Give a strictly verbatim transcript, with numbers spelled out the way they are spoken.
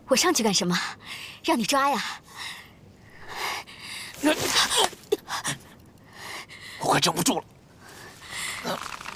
我上去干什么？让你抓呀！ 我快撑不住了。